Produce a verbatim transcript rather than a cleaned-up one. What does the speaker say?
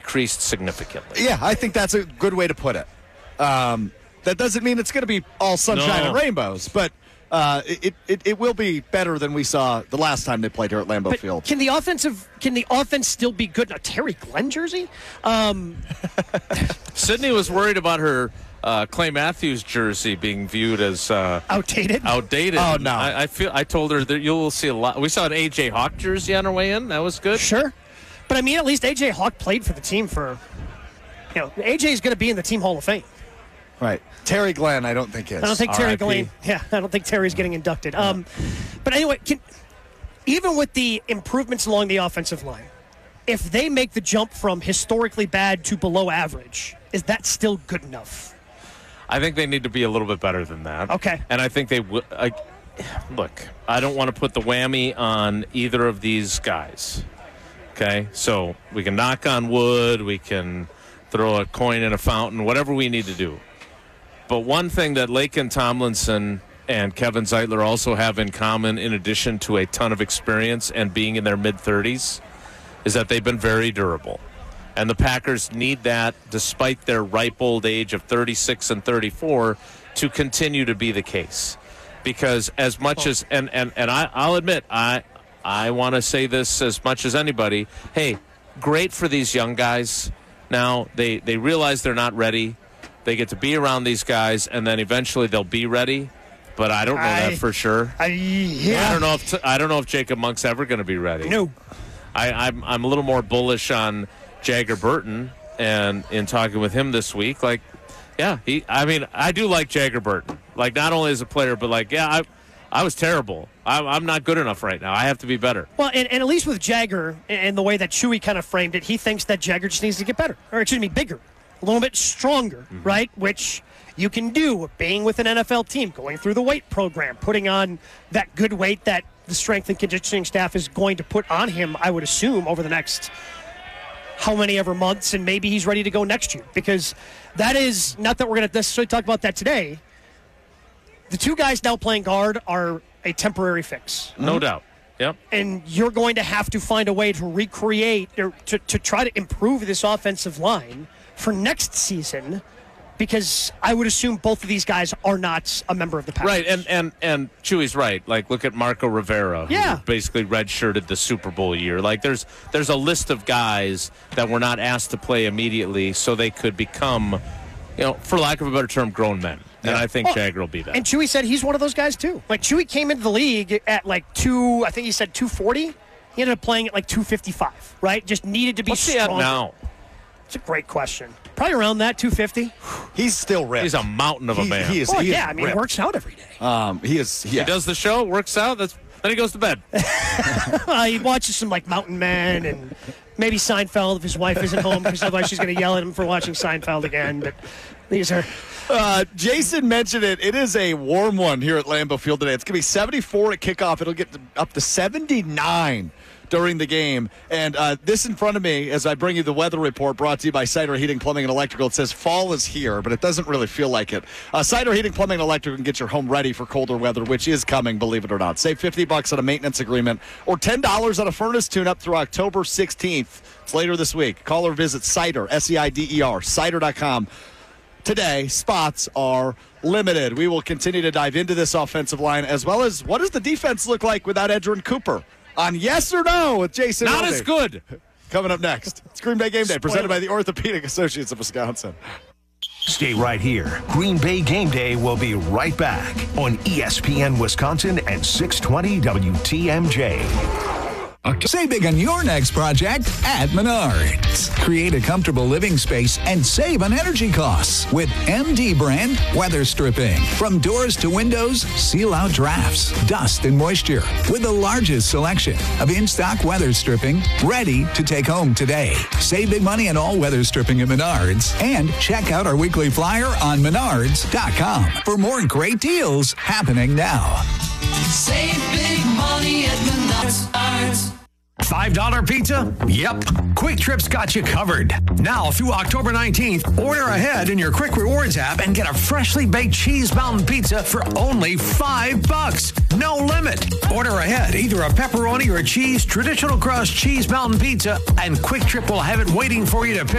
decreased significantly. Yeah, I think that's a good way to put it. Um, that doesn't mean it's going to be all sunshine No. and rainbows, but uh, it, it it will be better than we saw the last time they played here at Lambeau But Field. can the offensive can the offense still be good? A Terry Glenn jersey? Um, Sydney was worried about her uh, Clay Matthews jersey being viewed as uh, outdated. outdated. Oh, no. I, I feel I told her that you'll see a lot. We saw an A J Hawk jersey on her way in. That was good. Sure, but I mean, at least A J Hawk played for the team for. You know, A J is going to be in the Team Hall of Fame. Right. Terry Glenn, I don't think is. I don't think Terry R I P Glenn. Yeah, I don't think Terry's getting inducted. Um, but anyway, can, even with the improvements along the offensive line, if they make the jump from historically bad to below average, is that still good enough? I think they need to be a little bit better than that. Okay. And I think they will. I, look, I don't want to put the whammy on either of these guys. Okay? So we can knock on wood, we can throw a coin in a fountain, whatever we need to do. But one thing that Lakin Tomlinson and Kevin Zeitler also have in common, in addition to a ton of experience and being in their mid-thirties, is that they've been very durable. And the Packers need that, despite their ripe old age of thirty-six and thirty-four, to continue to be the case. Because as much as, and, and, and I, I'll admit, I I want to say this as much as anybody, hey, great for these young guys. Now, they, they realize they're not ready. They get to be around these guys, and then eventually they'll be ready. But I don't know I, that for sure. I, yeah. I don't know if t- I don't know if Jacob Monk's ever going to be ready. No. I, I'm I'm a little more bullish on Jagger Burton, and in talking with him this week, like, yeah, he. I mean, I do like Jagger Burton. Like, not only as a player, but like, yeah, I, I was terrible. I, I'm not good enough right now. I have to be better. Well, and, and at least with Jagger and the way that Chewy kind of framed it, he thinks that Jagger just needs to get better, or excuse me, bigger, a little bit stronger, mm-hmm. right? Which you can do being with an N F L team, going through the weight program, putting on that good weight that the strength and conditioning staff is going to put on him, I would assume, over the next how many ever months, and maybe he's ready to go next year. Because that is, not that we're going to necessarily talk about that today, the two guys now playing guard are a temporary fix. No mm-hmm. doubt. Yep. And you're going to have to find a way to recreate or to, to try to improve this offensive line for next season, because I would assume both of these guys are not a member of the Packers. Right, and, and, and Chewy's right. Like, look at Marco Rivera, who yeah. basically redshirted the Super Bowl year. Like, there's there's a list of guys that were not asked to play immediately so they could become, you know, for lack of a better term, grown men. And I think well, Jagger will be that. And Chewy said he's one of those guys, too. Like, Chewy came into the league at, like, two, I think he said two forty. He ended up playing at, like, two fifty-five, right? Just needed to be What's stronger. he at now? It's a great question. Probably around that, two fifty. He's still ripped. He's a mountain of a he, man. He is, well, he yeah, is I mean, ripped. he works out every day. Um, he is, yeah. He does the show, works out, that's, then he goes to bed. uh, he watches some, like, Mountain Men and maybe Seinfeld if his wife isn't home, because otherwise she's going to yell at him for watching Seinfeld again. But these are... Uh, Jason mentioned it. It is a warm one here at Lambeau Field today. It's going to be seventy-four at kickoff. It'll get to, up to seventy-nine during the game. And uh, this in front of me, as I bring you the weather report brought to you by Cider Heating, Plumbing, and Electrical, it says fall is here, but it doesn't really feel like it. Uh, Cider Heating, Plumbing, and Electrical can get your home ready for colder weather, which is coming, believe it or not. Save fifty bucks on a maintenance agreement or ten dollars on a furnace tune-up through October sixteenth. It's later this week. Call or visit Cider, S E I D E R, cider dot com. Today, spots are limited. We will continue to dive into this offensive line, as well as what does the defense look like without Edgerrin Cooper on Yes or No with Jason Not Wilde. as good. Coming up next. It's Green Bay Game Day, presented by the Orthopedic Associates of Wisconsin. Stay right here. Green Bay Game Day will be right back on E S P N Wisconsin and six twenty W T M J. Save big on your next project at Menards. Create a comfortable living space and save on energy costs with M D brand weather stripping. From doors to windows, seal out drafts, dust, and moisture with the largest selection of in-stock weather stripping ready to take home today. Save big money on all weather stripping at Menards and check out our weekly flyer on menards dot com for more great deals happening now. Save big money at Menards. five dollar pizza? Yep. Quick Trip's got you covered. Now through October nineteenth, order ahead in your Quick Rewards app and get a freshly baked Cheese Mountain pizza for only five bucks. No limit. Order ahead either a pepperoni or cheese traditional crust Cheese Mountain pizza, and Quick Trip will have it waiting for you to pick